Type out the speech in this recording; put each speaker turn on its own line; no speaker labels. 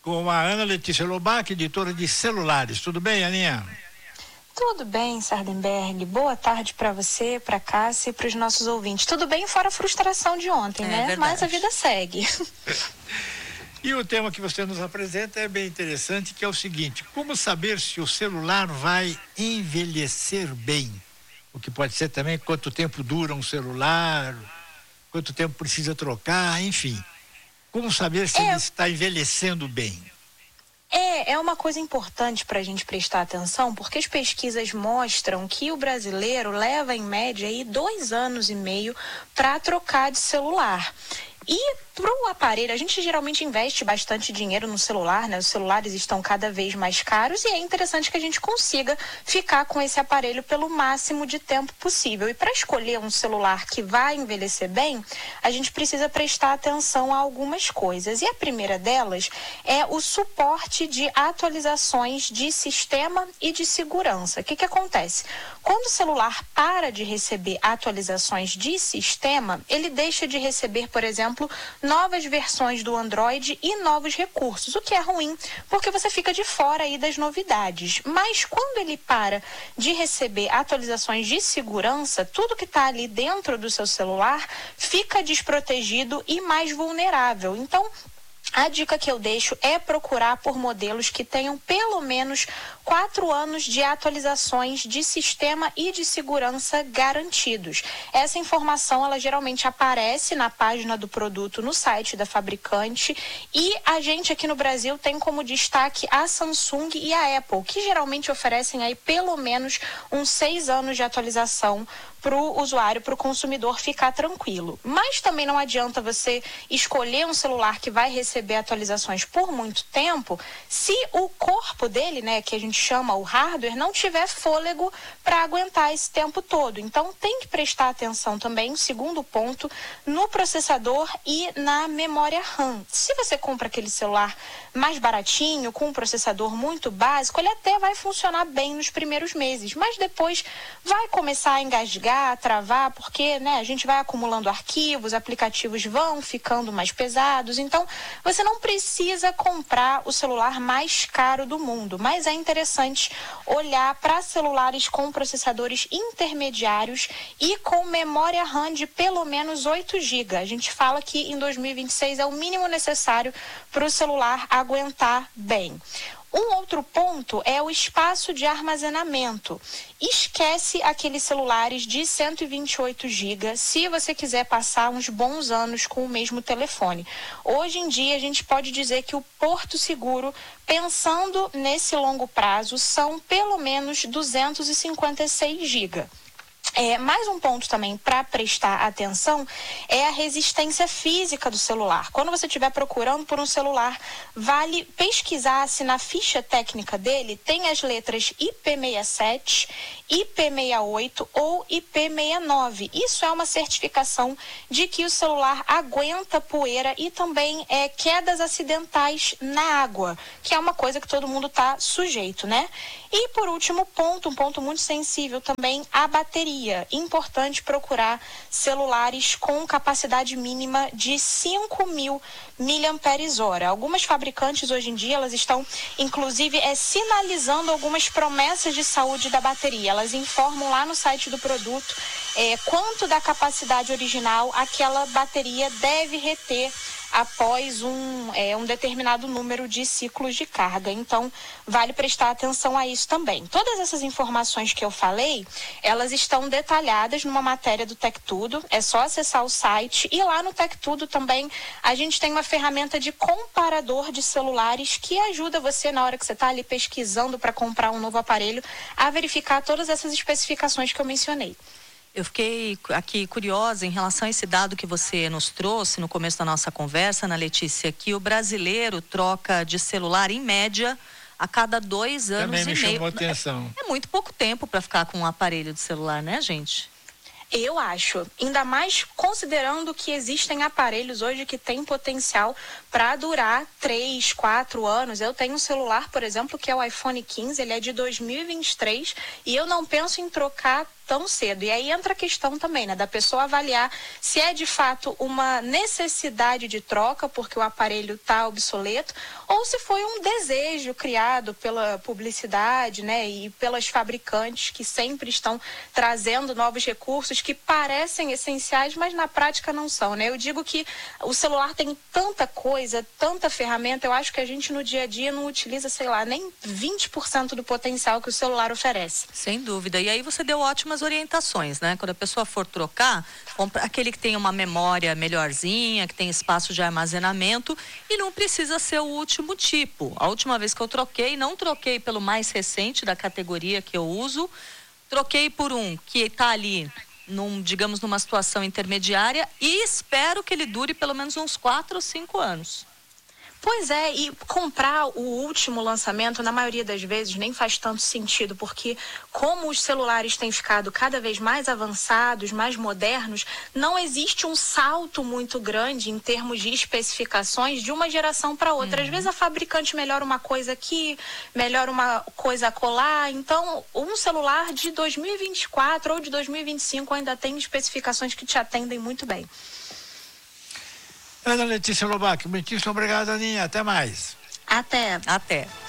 com a Ana Letícia Lobac, editora de celulares. Tudo bem, Aninha?
Tudo bem, Sardenberg. Boa tarde para você, para Cássia e para os nossos ouvintes. Tudo bem, fora a frustração de ontem, né?
Verdade.
Mas a vida segue.
E o tema que você nos apresenta é bem interessante, que é o seguinte: como saber se o celular vai envelhecer bem? O que pode ser também quanto tempo dura um celular, quanto tempo precisa trocar, enfim. Como saber se ele está envelhecendo bem?
É uma coisa importante para a gente prestar atenção, porque as pesquisas mostram que o brasileiro leva em média aí 2 anos e meio para trocar de celular. E para o aparelho, a gente geralmente investe bastante dinheiro no celular, né? Os celulares estão cada vez mais caros e é interessante que a gente consiga ficar com esse aparelho pelo máximo de tempo possível. E para escolher um celular que vai envelhecer bem, a gente precisa prestar atenção a algumas coisas. E a primeira delas é o suporte de atualizações de sistema e de segurança. O que acontece? Quando o celular para de receber atualizações de sistema, ele deixa de receber, por exemplo, novas versões do Android e novos recursos, o que é ruim, porque você fica de fora aí das novidades. Mas quando ele para de receber atualizações de segurança, tudo que está ali dentro do seu celular fica desprotegido e mais vulnerável. Então, a dica que eu deixo é procurar por modelos que tenham pelo menos 4 anos de atualizações de sistema e de segurança garantidos. Essa informação, ela geralmente aparece na página do produto no site da fabricante e a gente aqui no Brasil tem como destaque a Samsung e a Apple, que geralmente oferecem aí pelo menos uns 6 anos de atualização para o usuário, para o consumidor ficar tranquilo. Mas também não adianta você escolher um celular que vai receber atualizações por muito tempo se o corpo dele, né, que a gente chama o hardware, não tiver fôlego para aguentar esse tempo todo. Então tem que prestar atenção também, segundo ponto, no processador e na memória RAM. Se você compra aquele celular mais baratinho, com um processador muito básico, ele até vai funcionar bem nos primeiros meses, mas depois vai começar a engasgar, a travar, porque, né, a gente vai acumulando arquivos, aplicativos vão ficando mais pesados. Então, você não precisa comprar o celular mais caro do mundo, mas é interessante olhar para celulares com processadores intermediários e com memória RAM de pelo menos 8 GB. A gente fala que em 2026 é o mínimo necessário para o celular aguentar bem. Um outro ponto é o espaço de armazenamento. Esquece aqueles celulares de 128 GB se você quiser passar uns bons anos com o mesmo telefone. Hoje em dia a gente pode dizer que o porto seguro, pensando nesse longo prazo, são pelo menos 256 GB. Mais um ponto também para prestar atenção é a resistência física do celular. Quando você estiver procurando por um celular, vale pesquisar se na ficha técnica dele tem as letras IP67, IP68 ou IP69. Isso é uma certificação de que o celular aguenta poeira e também quedas acidentais na água, que é uma coisa que todo mundo está sujeito, né? E por último ponto, um ponto muito sensível também, a bateria. Importante procurar celulares com capacidade mínima de 5.000 mAh. Algumas fabricantes hoje em dia, elas estão inclusive sinalizando algumas promessas de saúde da bateria. Elas informam lá no site do produto quanto da capacidade original aquela bateria deve reter após um determinado número de ciclos de carga. Então, vale prestar atenção a isso também. Todas essas informações que eu falei, elas estão detalhadas numa matéria do TecTudo. É só acessar o site. E lá no TecTudo também, a gente tem uma ferramenta de comparador de celulares que ajuda você, na hora que você está ali pesquisando para comprar um novo aparelho, a verificar todas essas especificações que eu mencionei.
Eu fiquei aqui curiosa em relação a esse dado que você nos trouxe no começo da nossa conversa, Ana Letícia, que o brasileiro troca de celular em média a cada 2 anos
Também
e
me
meio.
chamou atenção.
É muito pouco tempo para ficar com um aparelho de celular, né, gente?
Eu acho, ainda mais considerando que existem aparelhos hoje que têm potencial para durar 3, 4 anos. Eu tenho um celular, por exemplo, que é o iPhone 15, ele é de 2023 e eu não penso em trocar tão cedo. E aí entra a questão também, né, da pessoa avaliar se é de fato uma necessidade de troca, porque o aparelho está obsoleto, ou se foi um desejo criado pela publicidade, né, e pelas fabricantes que sempre estão trazendo novos recursos que parecem essenciais, mas na prática não são, né? Eu digo que o celular tem tanta coisa, tanta ferramenta, eu acho que a gente no dia a dia não utiliza, sei lá, nem 20% do potencial que o celular oferece.
Sem dúvida. E aí você deu ótimas orientações, né? Quando a pessoa for trocar, compra aquele que tem uma memória melhorzinha, que tem espaço de armazenamento e não precisa ser o último tipo. A última vez que eu troquei, não troquei pelo mais recente da categoria que eu uso, troquei por um que está ali, digamos, numa situação intermediária e espero que ele dure pelo menos uns 4 ou 5 anos.
Pois é, e comprar o último lançamento, na maioria das vezes, nem faz tanto sentido, porque como os celulares têm ficado cada vez mais avançados, mais modernos, não existe um salto muito grande em termos de especificações de uma geração para outra. Às vezes a fabricante melhora uma coisa aqui, melhora uma coisa acolá, então um celular de 2024 ou de 2025 ainda tem especificações que te atendem muito bem.
Ana Letícia Lobac, muitíssimo obrigado, Aninha. Até mais.
Até.
Até.